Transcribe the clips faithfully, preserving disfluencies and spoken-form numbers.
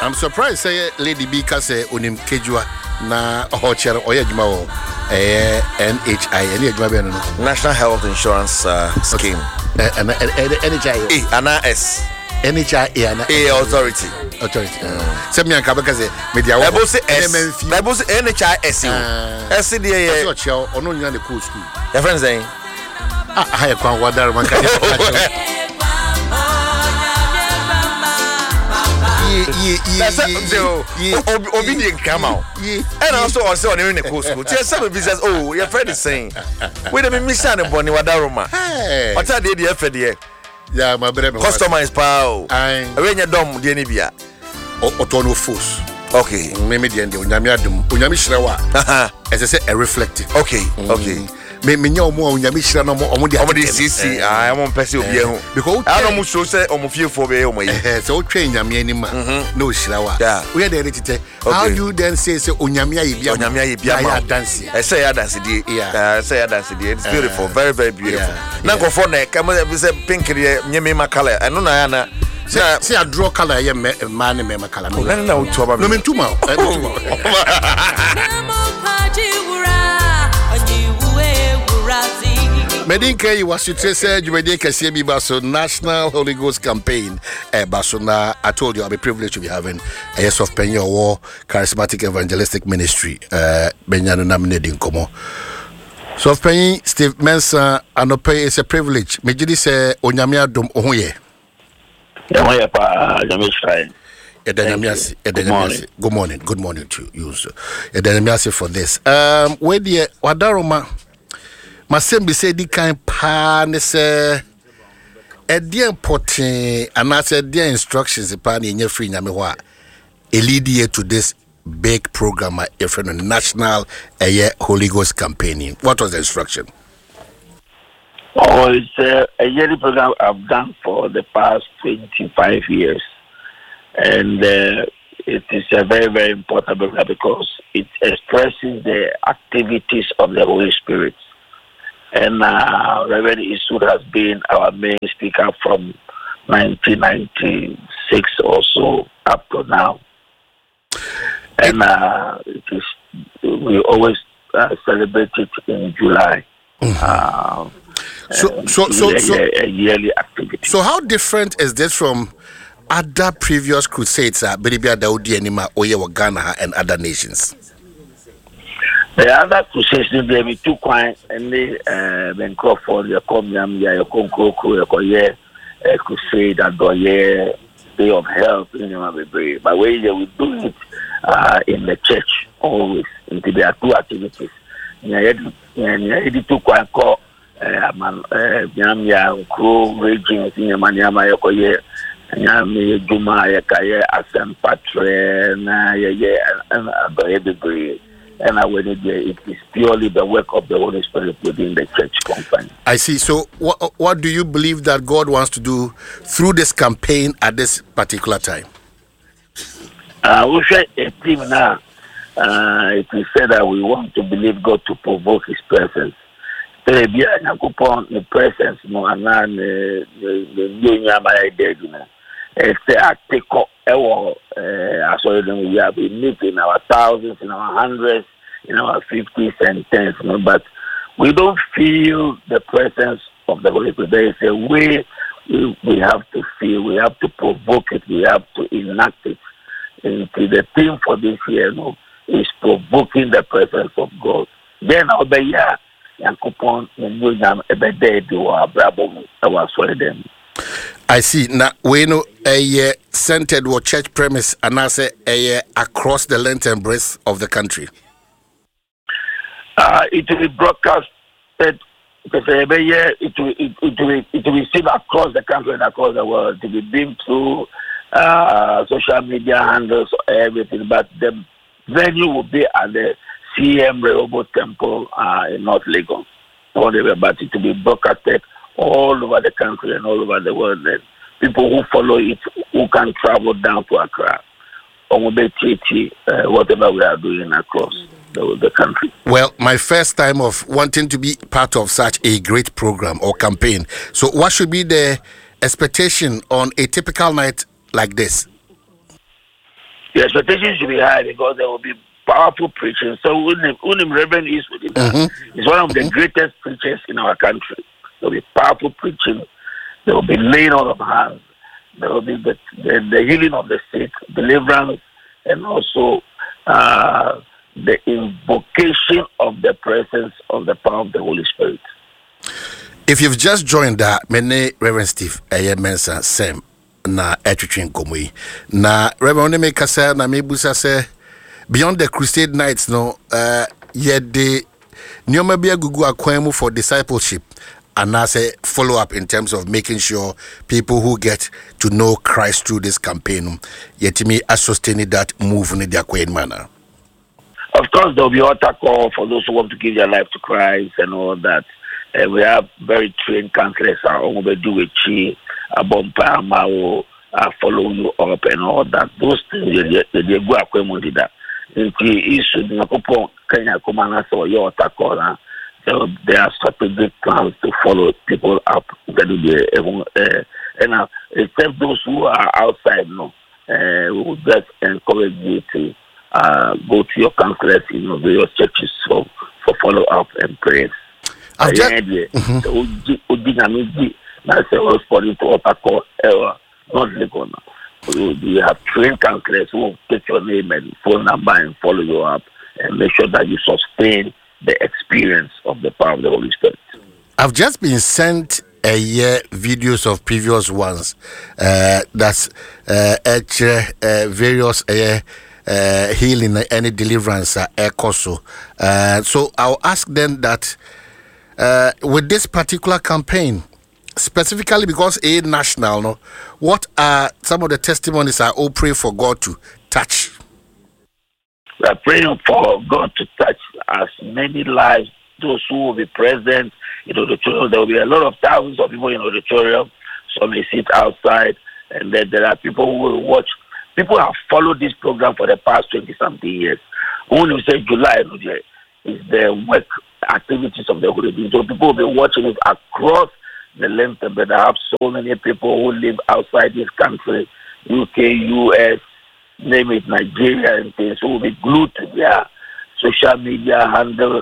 I'm surprised say Lady B ka say onim kejua na hocher oya juma wo eh N H I any juma be no National Health Insurance uh, Scheme. Eh N H I E ana S N H I ana A authority. Authority. Say me anka be ka say media wo. Ebo say S. Ebo say N H I S. S D A. So cheo ono nyina the cool school. Your friend saying ah ha kwan wadar man ka obedient come out. And also also on the cool school. Tell some business. Oh, your friend is saying, wait a minute, Miss Anna Bonnie Wadaroma. What's that? The F D A. Yeah, my brother. Customer is power. I when you dom the Nibia. Otono force. Okay. Maybe the end. Unyami adum. Unyami shirawa. As I say, a reflective. Okay. Okay. Me me nya omo unyami shira no omo de omo de sisi ah omo pese obi ehun because I don't so say omo fiefo be omo yi eh so twa nyame ani ma no shira wa we dey retete how you then say say onyame aye bia onyame aye bia ma dance I say ya dance die uh say ya dance die it's beautiful very very beautiful na go for na come say pink dey nyame ma color eno na ya na see a draw color ya man me ma color no na no to ba no me tuma Medinka you was to say you made a B Basso National Holy Ghost campaign. Eh, Basona, I told you I'll be privileged to be having a yes of Penny War charismatic evangelistic ministry. Uh, Benyano nominating Komo. So Penny Steve Mensa and pay is a privilege. Majidi say Onyamia Dum Oye. Yamaya pa Yamisha. Good morning. Good morning. Good morning to you, sir. Edenemiasi for this. Um, where the Wadaroma. Masembi say di kind pa ne say e dey important and I said their instructions pa ne nya free nyame ho a e lead you to this big program at the National uh, Holy Ghost campaigning. What was the instruction? Oh, it's uh, a yearly program I've done for the past twenty-five years, and uh, it is a very very important program because it expresses the activities of the Holy Spirit. And uh, Reverend Isud has been our main speaker from nineteen ninety-six or so up to now. And uh, it is, we always uh, celebrate it in July. Mm-hmm. Uh, so, so, so, a, so, a yearly activity. So, how different is this from other previous crusades? Uh, Beribia Daudi Anima, Oye Ghana, and other nations? The other crusades, they be too quiet, and they been called for the Comiam, the Concoco, the crusade, and the Day of Health, you know, but we will do it uh, in the church always. Into there are two activities. And you too quiet call man, Yamia, Crow, Raging, Yamania, Yokoye, Yami, Juma, Yakaye, Asan Patre, and the degree. And I will it is purely the work of the Holy Spirit within the church company. I see. So, what what do you believe that God wants to do through this campaign at this particular time? Uh, we share a team now. Uh, it is said that we want to believe God to provoke His presence. The presence, no, and then the new it's a take up. Uh, we have been meeting our thousands, in our hundreds, in our fifties and tens, you know, but we don't feel the presence of the Holy Spirit. There is a way we, we have to feel, we have to provoke it, we have to enact it. And the theme for this year, you know, is provoking the presence of God. Then I'll be here, and coupon, and we have a day to our bravo, our them. I see. Now, we know a uh, centered or church premise and I say a uh, across the length and breadth of the country. Uh, it will be broadcasted because every year it will it, it will it will be seen across the country and across the world. It will be beamed through uh, social media handles, everything. But the venue will be at the C M Rehoboth Temple uh, in North Lagos. Whatever, but it will be broadcasted all over the country and all over the world. And people who follow it, who can travel down to Accra, or uh, whatever we are doing across the, the country. Well, my first time of wanting to be part of such a great program or campaign. So what should be the expectation on a typical night like this? the expectations should be high because there will be powerful preaching. So Unim Reverend Eastwood is mm-hmm. one of the greatest preachers in our country. There will be powerful preaching. There will be laying on of hands. There will be the, the, the healing of the sick, deliverance, and also uh, the invocation of the presence of the power of the Holy Spirit. If you've just joined that, many Reverend Steve Mensa Sam na etwetwen komoi na Reverend Oneme kasa na mebusa se beyond the crusade nights no uh ye de nyoma bia gugu akwan mu for discipleship and as a follow up in terms of making sure people who get to know Christ through this campaign yet me sustain that move in their queen manner. Of course there will be altar call for those who want to give their life to Christ and all that. Uh, we have very trained counselors who will do with chi abompa mawo follow you up and all that. Those things they they go akwemundi that. Nti issue na kopo Kenya komana so your altar call. So there are strategic plans to follow people up. That will be uh, and uh, except those who are outside, no, uh, we would just encourage you to uh, go to your counselors, you know, various churches for for follow up and prayers. I've just mm-hmm. That's responding to altar call. Not legal now. You have trained counselors who will take your name and phone number and follow you up and make sure that you sustain the experience of the power of the Holy Spirit. I've just been sent a year videos of previous ones. Uh, that's uh, at uh, various uh, uh, healing and deliverance uh, also. Uh, so I'll ask them that uh, with this particular campaign, specifically because a national, no, what are some of the testimonies I all pray for God to touch? We are praying for God to touch as many lives, those who will be present in the auditorium. There will be a lot of thousands of people in the auditorium. Some may sit outside, and then there are people who will watch. People have followed this program for the past twenty-something years. When we say July, is the work activities of the Holy Spirit. So people will be watching it across the length of it. I have so many people who live outside this country, U K, U S, name it, Nigeria, and things, who will be glued to their social media handles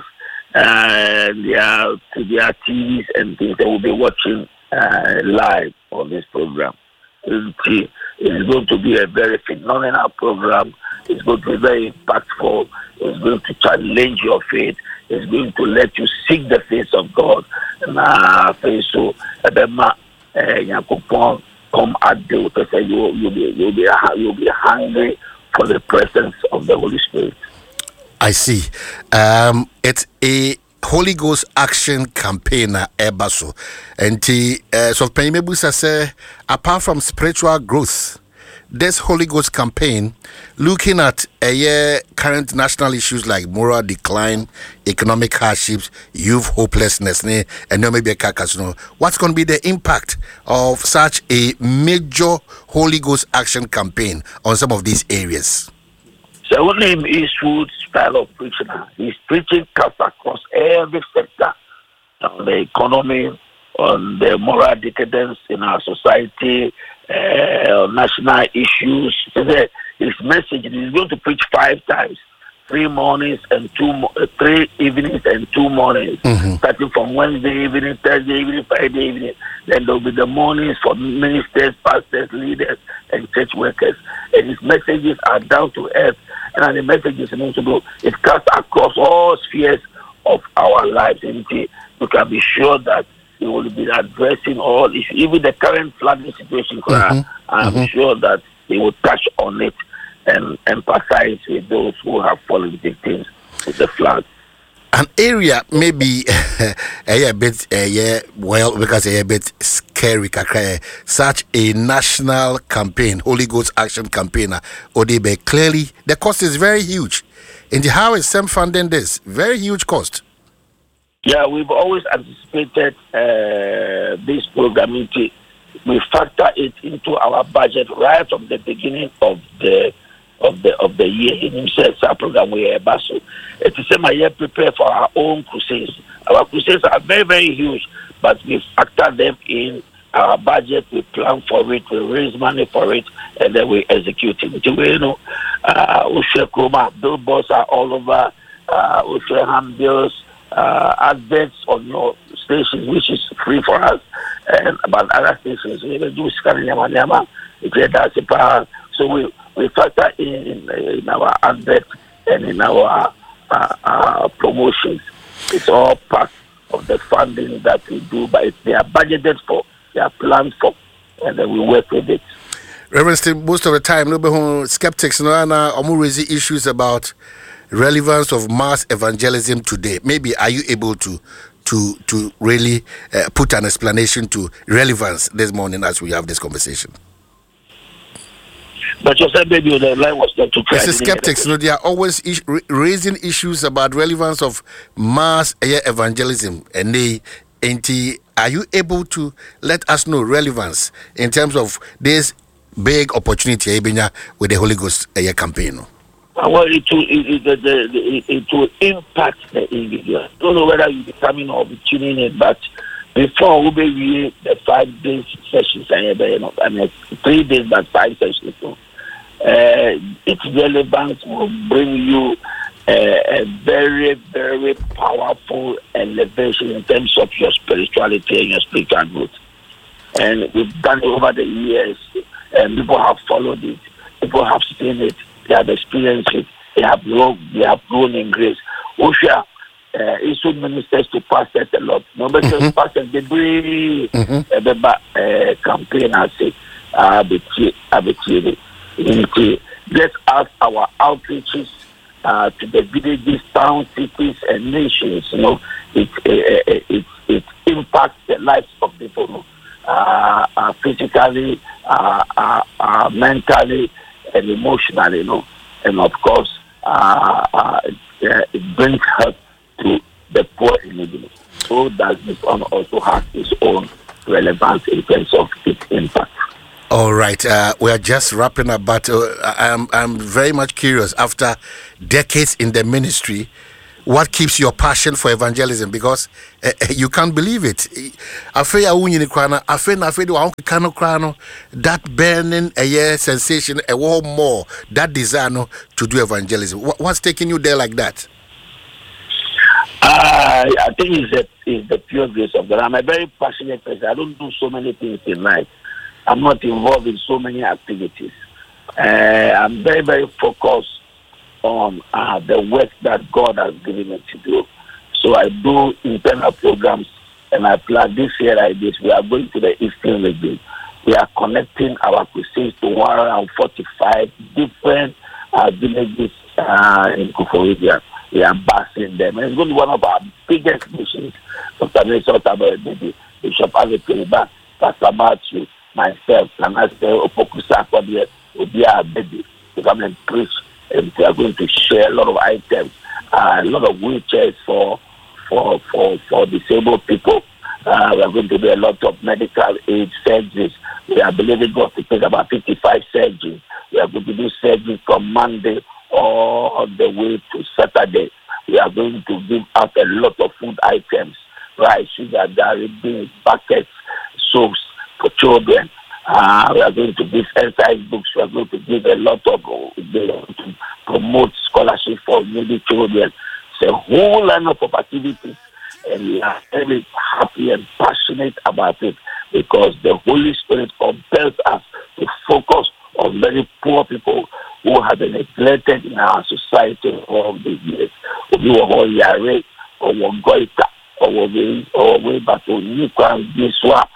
and their, to their T Vs and things. They will be watching uh, live on this program. It's going to be a very phenomenal program. It's going to be very impactful. It's going to challenge your faith. It's going to let you seek the face of God. Na face so ebema yakopon come at the say you you be you be you be hungry for the presence of the Holy Spirit. I see. Um, it's a Holy Ghost action campaign ebaso and the uh, so Penyimebusa say apart from spiritual growth, this Holy Ghost campaign looking at a year current national issues like moral decline, economic hardships, youth hopelessness, and no maybe a kakasno. What's going to be the impact of such a major Holy Ghost action campaign on some of these areas? So what name is Eastwood's style of preaching? He's preaching cuts across every sector, on the economy, on the moral decadence in our society, uh, national issues. So that his message is going to preach five times, three mornings and two, uh, three evenings and two mornings, mm-hmm. starting from Wednesday evening, Thursday evening, Friday evening. Then there will be the mornings for ministers, pastors, leaders, and church workers. And his messages are down to earth. And the message is to it cuts across all spheres of our lives. And you can be sure that he will be addressing all issues, even the current flooding situation. Mm-hmm. I'm mm-hmm. sure that he will touch on it and empathize with those who have fallen victims with the flood. An area maybe a bit uh, yeah, well, because a bit scary, such a national campaign, Holy Ghost action campaign, O D B, clearly the cost is very huge. And how is SEM funding this? Very huge cost. Yeah, we've always anticipated uh, this program. We factor it into our budget right from the beginning of the of the of the year. In himself, our program we are basso. It's the same year prepare for our own crusades. Our crusades are very very huge, but we factor them in our budget, we plan for it, we raise money for it, and then we execute it. You know, uh, Ushe Kuma, billboards are all over, uh, Ushe handbills, uh, adverts on your stations, which is free for us, and about other stations, we even do scanning Yama Yama, so we, we factor in, in our adverts and in our uh, uh, promotions. It's all part of the funding that we do, but they are budgeted for, they are planned for, and then we work with it. Reverend Steve, most of the time, no skeptics no are raising issues about relevance of mass evangelism today. Maybe are you able to to to really uh, put an explanation to relevance this morning as we have this conversation? But you said maybe the line was not too clear. The skeptics, you know, they are always is- raising issues about relevance of mass evangelism, and they, and they, are you able to let us know relevance in terms of this big opportunity with the Holy Ghost campaign? Well, it will, it, it, it, it will impact the individual. I don't know whether you be coming or be tuning in, but before we be the five days sessions, I mean, three days, but five sessions. So, uh, its relevance will bring you uh, a very, very powerful elevation in terms of your spirituality and your spiritual growth. And we've done it over the years, and people have followed it. People have seen it. They have experienced it. They have grown. They have grown in grace. Osha uh, issued ministers to pastors a lot. Nobody says pastors they bring a campaign. I say, I be clear. Let us our outreaches uh, to the villages, towns, cities, and nations. You know, it it it, it impacts the lives of people. You know? uh, uh, physically, uh, uh, uh, mentally, and emotionally, you know, and of course, uh, uh, it, it brings help to the poor individual. So does this one also have its own relevance in terms of its impact. All right, uh, we are just wrapping up, but uh, I'm I'm very much curious. After decades in the ministry, what keeps your passion for evangelism? Because uh, you can't believe it. Afei awunyini kwana, afei na afei wa kano krano, that burning a year sensation, a war more, that desire to do evangelism. What, what's taking you there like that? Uh, I think it's the, it's the pure grace of God. I'm a very passionate person. I don't do so many things in life. I'm not involved in so many activities. Uh, I'm very, very focused on uh, the work that God has given me to do. So I do internal programs, and I plan this year like this. We are going to the Eastern region. We are connecting our crusades to one hundred forty-five different uh, villages uh, in Kufuor. We are basing them. And it's going to be one of our biggest missions. Doctor Nelson Tabernacle, Bishop Alekiriba, Pastor Matthew, myself, and I say, Opokusa Kodie, Obia Baby, to come and preach. And we are going to share a lot of items, uh, a lot of wheelchairs for for for, for disabled people. Uh, we are going to do a lot of medical aid surgeries. We are believing God to take about fifty-five surgeries. We are going to do surgeries from Monday all the way to Saturday. We are going to give out a lot of food items, rice, sugar, dairy, beans, buckets, soaps for children. Uh, we are going to give exercise books. We are going to give a lot of uh, to promote scholarship for needy children. It's a whole lineup of activities, and we are very happy and passionate about it because the Holy Spirit compels us to focus on very poor people who have been neglected in our society for all these years. Who are Yare or Goita or way or way back to Nikwan Biswa.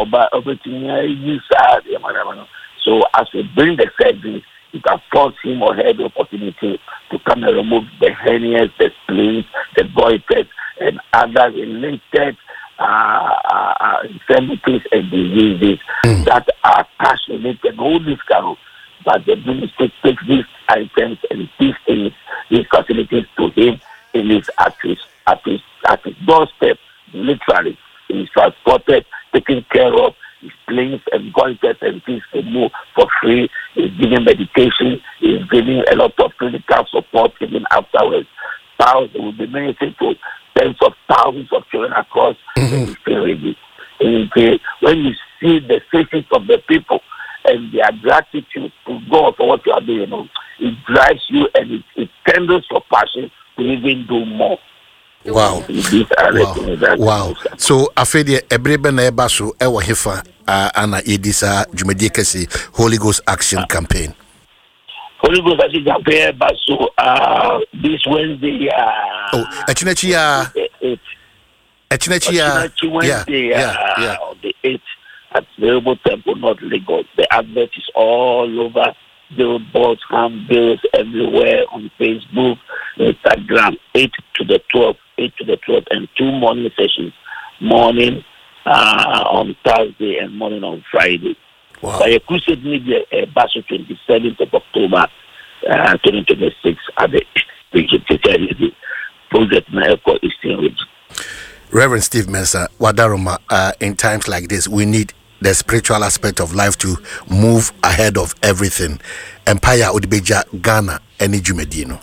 So as we bring the surgery, it affords him or her the opportunity to come and remove the hernias, the spleens, the goiters, and other related uh, uh, infirmities and diseases mm. that are cash related. All this kind, but the ministry takes these items and these things, these facilities to him in his at his at his at his doorstep, literally. He's transported, taken care of, his planes and goiters and things to move for free. He's giving medication, he's giving a lot of clinical support even afterwards. Thousands will be ministering to tens of thousands of children across mm-hmm. the region. And when you see the faces of the people and their gratitude to God for what you are doing, you know, it drives you and it, it kindles your passion to even do more. Wow. Wow. Wow. So afedi ebrebe na eba so e wo hefa ana edisa Jumedi Kesi Holy Ghost Action Campaign. Holy Ghost Action Campaign eba so uh this Wednesday uh Oh, echinechi ya echinechi ya Wednesday yeah, yeah, yeah. Uh, on the eighth at Rainbow Temple, North Lagos. The advert is all over. Billboards, handbills everywhere on Facebook, Instagram. Eight to the twelfth, eight to the twelfth, and two morning sessions, morning uh, on Thursday and morning on Friday. Wow. By a crusade media, uh, Basel twenty-seventh of October, uh, twenty twenty-six at the region project Naeko Eastern Region. Reverend Steve Mensah, Wadaroma, uh, in times like this, we need the spiritual aspect of life to move ahead of everything. Empire Odibeja Ghana any Jumedino.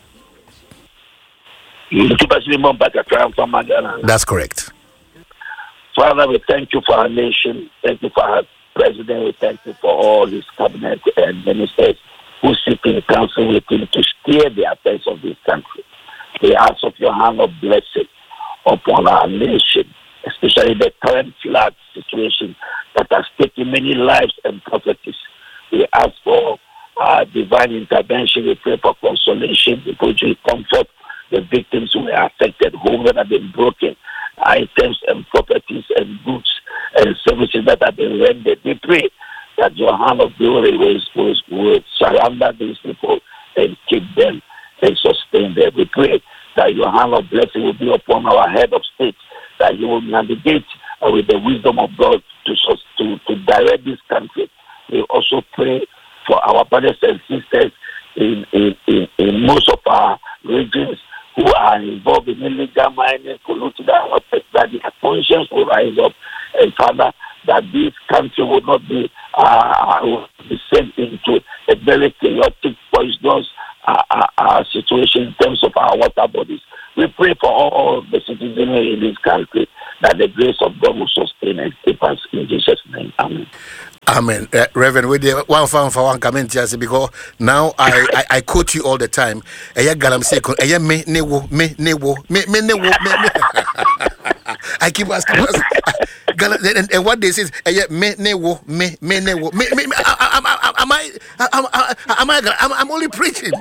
That's correct. Father, we thank you for our nation. Thank you for our president. We thank you for all his cabinet and ministers who sit in council with him to steer the affairs of this country. We ask of your hand of blessing upon our nation, especially the current flood situation that has taken many lives and properties. We ask for uh, divine intervention. We pray for consolation. We pray for comfort the victims who were affected, homes that have been broken, items and properties and goods and services that have been rendered. We pray that your hand of glory will, will, will surround these people and keep them and sustain them. We pray that your hand of blessing will be upon our head of state, that you will navigate uh, with the wisdom of God to, to, to direct this country. We also pray for our brothers and sisters in, in, in, in most of our regions who are involved in illegal mining, polluted water, that their conscience will rise up. And Father, that this country will not be, uh, will be sent into a very chaotic, poisonous uh, uh, uh, situation in terms of our water bodies. We pray for all the citizens in this country that the grace of God will sustain and keep us in Jesus' name. Amen. Amen. Uh, Reverend, with the one fan for one comment here, because now I, I, I quote you all the time. Eya galam say, eya me ne wo me ne wo me me ne wo me. I keep asking, and, and what they say is, eya me ne wo me me ne wo me me. Am I am I am I am I'm only preaching.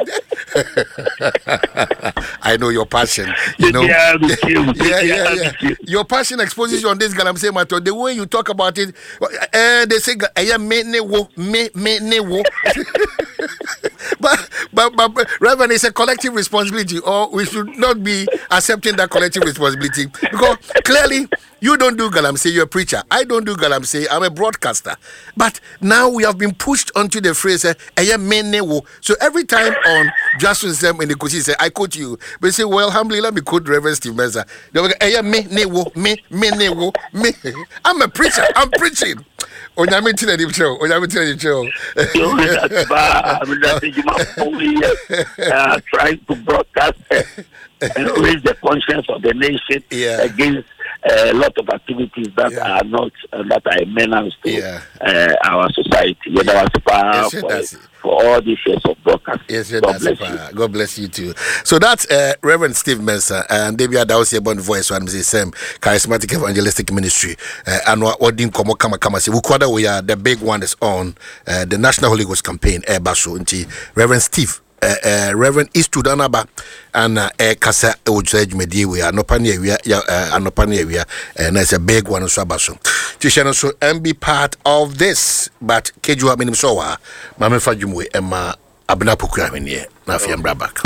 I know your passion. You know, yeah, yeah, yeah. yeah. Your passion exposes you on this galam say matter. The way you talk about it, uh, they say. Me ne wo me me ne wo. but, but but Reverend, it's a collective responsibility, or we should not be accepting that collective responsibility, because clearly you don't do galamsey, you're a preacher. I don't do galamsey, I'm a broadcaster. But now we have been pushed onto the phrase "eye me ne wo." So every time on Justin Sem in the Kusi say I quote you, but say, well, humbly let me quote Reverend Steve Mensah. They will go, "Eye me ne wo me me ne wo me." I'm a preacher. I'm preaching. Onyame tina di show. Onyame tina di show. Trying to broadcast and raise the conscience of the nation yeah. against a lot of activities that yeah. are not uh, that are a menace to yeah. uh, our society. Yeah. Yeah. Yes, for, yes, for all these years of broadcast. Yes, yes, God bless you. God bless you too. So that's uh, Reverend Steve Mensah and David Adawsi Born Voice one the same charismatic evangelistic ministry. And what dim komo kama kama se ukwada we are the big one is on uh, the National Holy Ghost campaign air baso nti Reverend Steve Uh, uh, Reverend Istudanaba and uh, Kasa Ujaj Medi, we are no pania, we are no pania, we are, and that's a big one. So, Tishano, so and be part of this, but Keju Aminim Soa, Mamma Fajumwe, Emma Abna Pukramini, Nafiam Brabak.